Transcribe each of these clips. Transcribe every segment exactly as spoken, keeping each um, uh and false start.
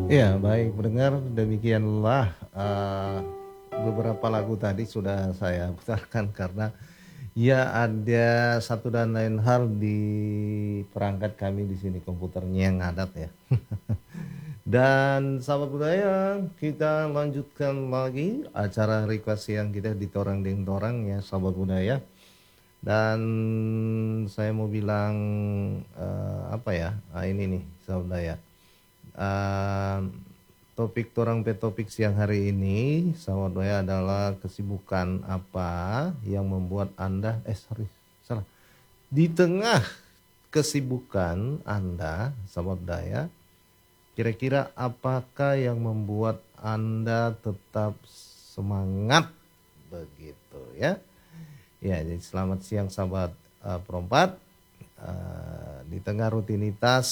Ya, baik pendengar, demikianlah uh, beberapa lagu tadi sudah saya putarkan karena ya ada satu dan lain hal di perangkat kami di sini komputernya yang ngadat ya. Dan sahabat budaya, kita lanjutkan lagi acara request yang kita di Torang Deng Torang ya sahabat budaya. Dan saya mau bilang eh, apa ya? Ah, ini nih sahabat budaya. Eh, topik Torang Pe topik siang hari ini sahabat budaya adalah kesibukan apa yang membuat Anda eh sorry salah di tengah kesibukan Anda sahabat budaya. Kira-kira apakah yang membuat Anda tetap semangat begitu ya? Ya, jadi selamat siang sahabat uh, perempat. Uh, di tengah rutinitas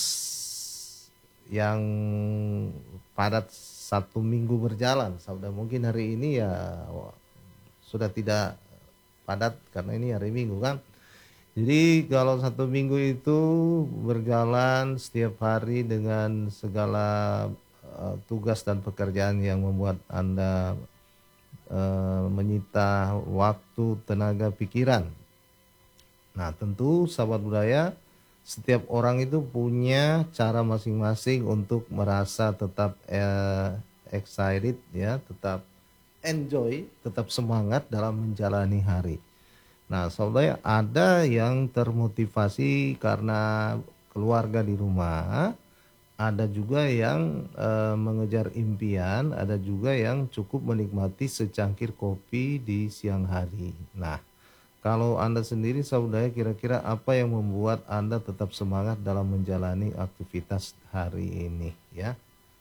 yang padat satu minggu berjalan, sahabat mungkin hari ini ya sudah tidak padat karena ini hari Minggu kan. Jadi kalau satu minggu itu berjalan setiap hari dengan segala uh, tugas dan pekerjaan yang membuat Anda uh, menyita waktu, tenaga, pikiran. Nah tentu sahabat budaya, setiap orang itu punya cara masing-masing untuk merasa tetap uh, excited ya, tetap enjoy, tetap semangat dalam menjalani hari. Nah, saudara ada yang termotivasi karena keluarga di rumah, ada juga yang e, mengejar impian, ada juga yang cukup menikmati secangkir kopi di siang hari. Nah, kalau Anda sendiri saudara kira-kira apa yang membuat Anda tetap semangat dalam menjalani aktivitas hari ini ya?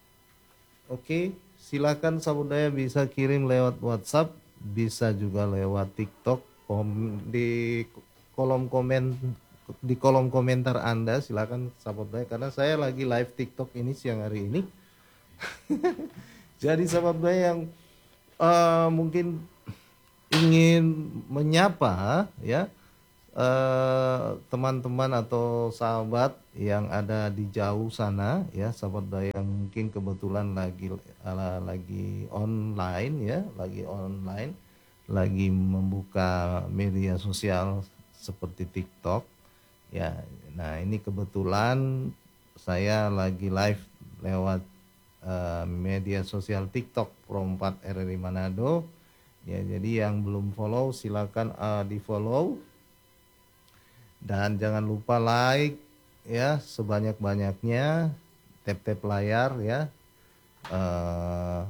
Oke, silakan saudara bisa kirim lewat WhatsApp, bisa juga lewat TikTok. Di kolom komen di kolom komentar Anda silakan sahabat baik karena saya lagi live TikTok ini siang hari ini. Jadi sahabat baik yang uh, mungkin ingin menyapa ya uh, teman-teman atau sahabat yang ada di jauh sana ya sahabat baik yang mungkin kebetulan lagi uh, lagi online ya lagi online lagi membuka media sosial seperti TikTok ya. Nah ini kebetulan saya lagi live lewat uh, media sosial TikTok Pro empat R R I Manado ya. Jadi yang belum follow silakan uh, di follow dan jangan lupa like ya sebanyak-banyaknya, tap-tap layar ya, uh,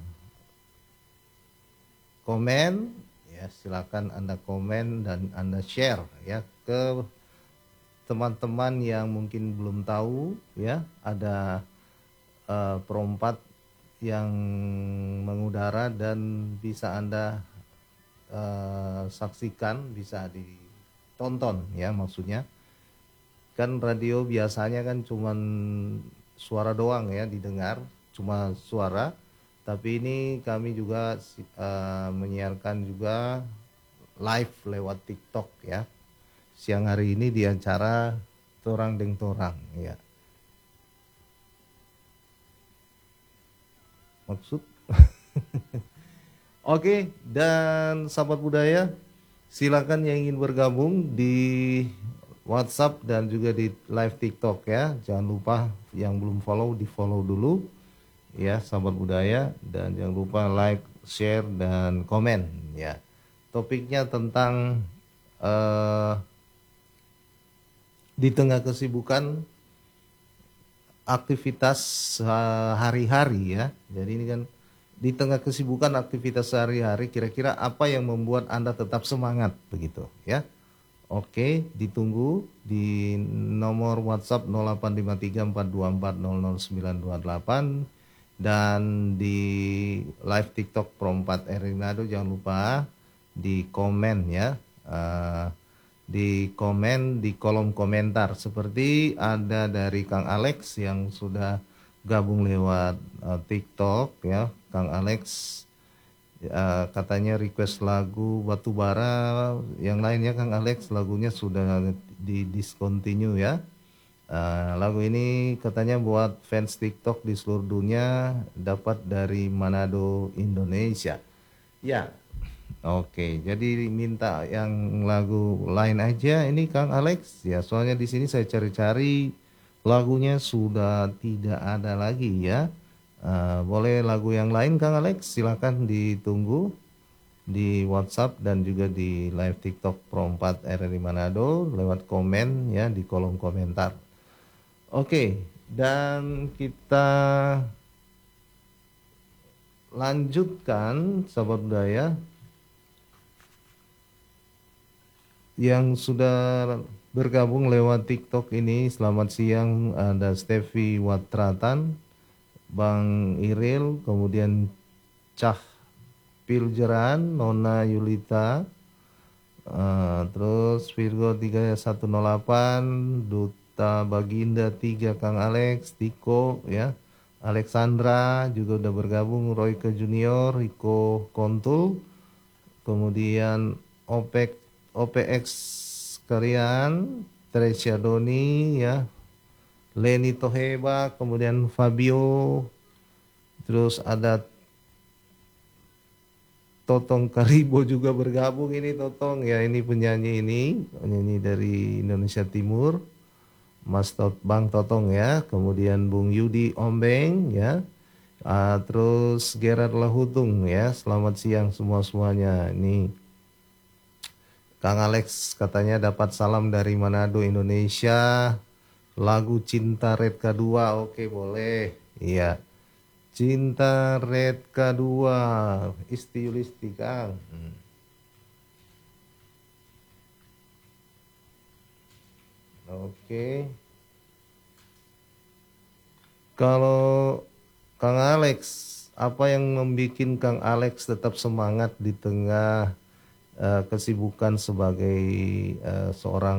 komen ya, silakan Anda komen dan Anda share ya ke teman-teman yang mungkin belum tahu ya ada uh, perompat yang mengudara dan bisa Anda uh, saksikan, bisa ditonton ya maksudnya. Kan radio biasanya kan cuman suara doang ya didengar, cuma suara. Tapi ini kami juga uh, menyiarkan juga live lewat TikTok ya. Siang hari ini di acara Torang Deng Torang ya. Maksud? Oke, dan sahabat budaya, silakan yang ingin bergabung di WhatsApp dan juga di live TikTok ya. Jangan lupa yang belum follow di follow dulu ya sahabat budaya, dan jangan lupa like, share dan komen ya. Topiknya tentang uh, di tengah kesibukan aktivitas uh, hari-hari ya. Jadi ini kan di tengah kesibukan aktivitas sehari-hari, kira-kira apa yang membuat Anda tetap semangat begitu ya. Oke, ditunggu di nomor WhatsApp nol delapan lima tiga empat dua empat nol nol sembilan dua delapan dan di live TikTok Pro empat R R I Manado. Jangan lupa di komen ya, uh, di komen di kolom komentar seperti ada dari Kang Alex yang sudah gabung lewat uh, TikTok ya. Kang Alex uh, katanya request lagu Batubara, yang lainnya Kang Alex lagunya sudah di discontinue ya. Uh, lagu ini katanya buat fans TikTok di seluruh dunia, dapat dari Manado, Indonesia. Ya, oke. Jadi minta yang lagu lain aja ini Kang Alex. Ya, soalnya di sini saya cari-cari lagunya sudah tidak ada lagi ya. Uh, boleh lagu yang lain Kang Alex? Silakan ditunggu di WhatsApp dan juga di live TikTok Pro empat R R I Manado lewat komen ya di kolom komentar. Oke, dan kita lanjutkan sahabat budaya yang sudah bergabung lewat TikTok ini. Selamat siang, ada Stevi Watratan, Bang Iril, kemudian Cah Piljeran, Nona Yulita, uh, terus Virgo tiga satu nol delapan, Duta Baginda tiga, Kang Alex, Tiko ya, Alexandra juga udah bergabung, Royke Junior, Riko Kontul, kemudian Opek O P X Karian, Tresia Doni ya, Leni Toheba, kemudian Fabio, terus ada Totong Karibo juga bergabung ini Totong ya, ini penyanyi ini penyanyi dari Indonesia Timur, Mas Tot Bang Totong ya, kemudian Bung Yudi Ombeng ya, uh, terus Gerard Lahutung ya. Selamat siang semua semuanya. Ini Kang Alex katanya dapat salam dari Manado, Indonesia. Lagu Cinta Red K dua, oke boleh. Iya. Cinta Red K dua, Isti Yulisti Kang. Hmm. Oke. Kalau Kang Alex, apa yang membuat Kang Alex tetap semangat di tengah uh, kesibukan sebagai uh, seorang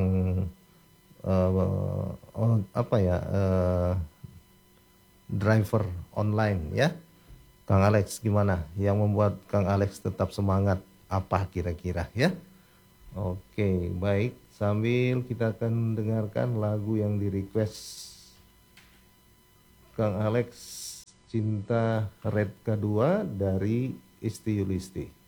uh, uh, apa ya uh, driver online ya? Kang Alex gimana? Yang membuat Kang Alex tetap semangat apa kira-kira ya? Oke, baik. Sambil kita akan dengarkan lagu yang di request Kang Alex, Cinta Red K dua dari Isti Yulisti.